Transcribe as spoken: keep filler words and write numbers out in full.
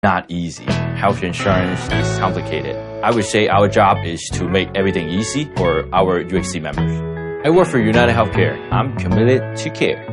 not easy. Health insurance is complicated. I would say our job is to make everything easy for our U H C members. I work for United Healthcare. I'm committed to care.